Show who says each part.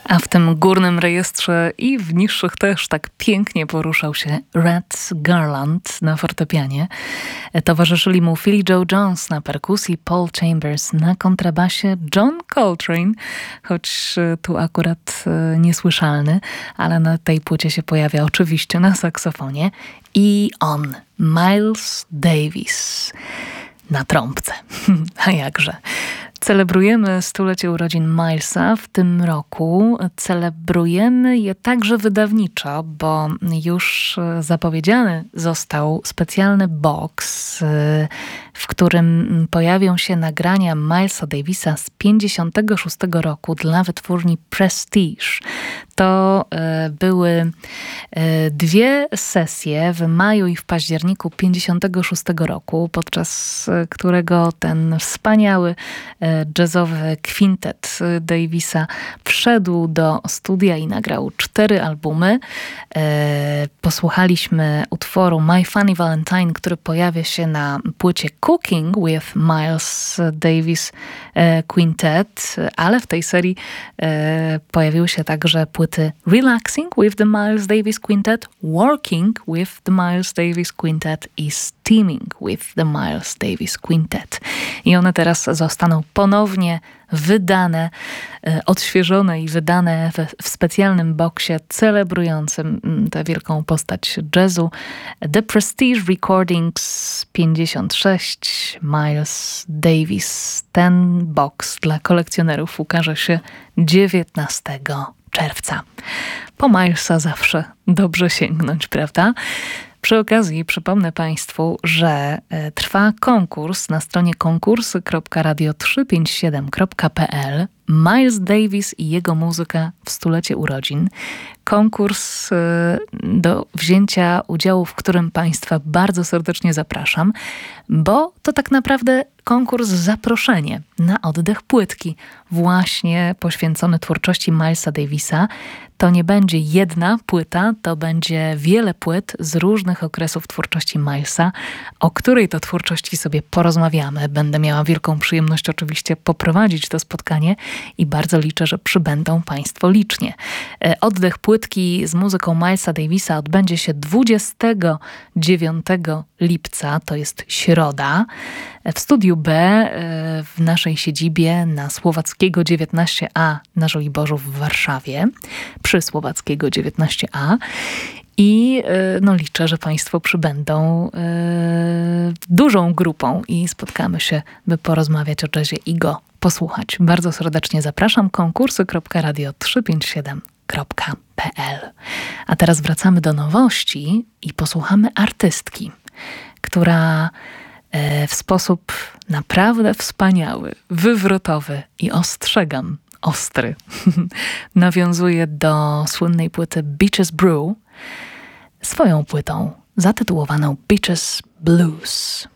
Speaker 1: A w tym górnym rejestrze i w niższych też tak pięknie poruszał się Red Garland na fortepianie. Towarzyszyli mu Philly Joe Jones na perkusji, Paul Chambers na kontrabasie, John Coltrane, choć tu akurat niesłyszalny, ale na tej płycie się pojawia oczywiście na saksofonie. I on, Miles Davis, na trąbce. A jakże. Celebrujemy stulecie urodzin Milesa w tym roku. Celebrujemy je także wydawniczo, bo już zapowiedziany został specjalny box, w którym pojawią się nagrania Milesa Davisa z 1956 roku dla wytwórni Prestige. To były dwie sesje w maju i w październiku 1956 roku, podczas którego ten wspaniały jazzowy kwintet Davisa wszedł do studia i nagrał 4 albumy. Posłuchaliśmy utworu My Funny Valentine, który pojawia się na płycie Cooking with Miles Davis Quintet, ale w tej serii pojawiły się także płyty Relaxing with the Miles Davis Quintet, Working with the Miles Davis Quintet i Steaming with the Miles Davis Quintet. I one teraz zostaną ponownie wydane, odświeżone i wydane w specjalnym boksie celebrującym tę wielką postać jazzu. The Prestige Recordings 56, Miles Davis. Ten boks dla kolekcjonerów ukaże się 19 czerwca. Po Milesa zawsze dobrze sięgnąć, prawda? Przy okazji przypomnę Państwu, że trwa konkurs na stronie konkursy.radio357.pl. Miles Davis i jego muzyka w stulecie urodzin. Konkurs do wzięcia udziału, w którym Państwa bardzo serdecznie zapraszam, bo to tak naprawdę konkurs zaproszenie na oddech płytki właśnie poświęcony twórczości Milesa Davisa. To nie będzie jedna płyta, to będzie wiele płyt z różnych okresów twórczości Milesa, o której to twórczości sobie porozmawiamy. Będę miała wielką przyjemność oczywiście poprowadzić to spotkanie i bardzo liczę, że przybędą Państwo licznie. Oddech płytki z muzyką Milesa Davisa odbędzie się 29 lipca, to jest środa, w Studiu B w naszej siedzibie na Słowackiego 19a na Żoliborzu w Warszawie, przy Słowackiego 19a. I liczę, że Państwo przybędą dużą grupą i spotkamy się, by porozmawiać o jazzie i go posłuchać. Bardzo serdecznie zapraszam. konkursy.radio357.pl. A teraz wracamy do nowości i posłuchamy artystki, która w sposób naprawdę wspaniały, wywrotowy i ostrzegam, ostry, nawiązuje do słynnej płyty Beaches Brew swoją płytą zatytułowaną Beaches Blues.